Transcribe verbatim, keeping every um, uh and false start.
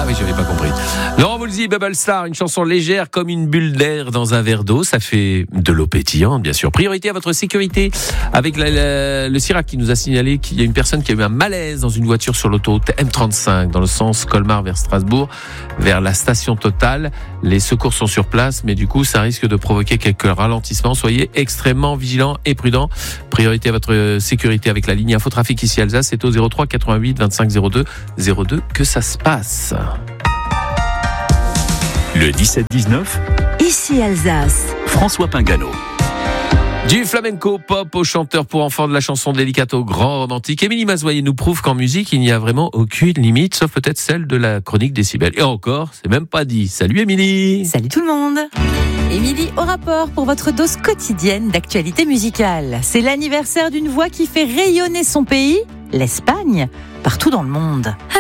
oui, j'avais pas compris. Laurent Voulzy, Bubble Star, une chanson légère comme une bulle d'air dans un verre d'eau. Ça fait de l'eau pétillante, bien sûr. Priorité à votre sécurité. Avec la, la, le CIRAC qui nous a signalé qu'il y a une personne qui a eu un malaise dans une voiture sur l'autoroute M trente-cinq, dans le sens Colmar vers Strasbourg, vers la station Total. Les secours sont sur place, mais du coup, ça risque de provoquer quelques ralentissements. Soyez extrêmement vigilants et prudents. Priorité à votre sécurité avec la ligne Infotrafic ici Alsace. C'est au zéro trois quatre-vingt-huit vingt-cinq zéro deux zéro deux que ça se passe. Le dix-sept dix-neuf, ici Alsace. François Pingano. Du flamenco pop au chanteur pour enfants de la chanson délicate au grand romantique, Émilie Mazoyer nous prouve qu'en musique, il n'y a vraiment aucune limite, sauf peut-être celle de la chronique Décibel. Et encore, c'est même pas dit. Salut Émilie. Salut tout le monde. Émilie au rapport pour votre dose quotidienne d'actualité musicale. C'est l'anniversaire d'une voix qui fait rayonner son pays, l'Espagne, partout dans le monde.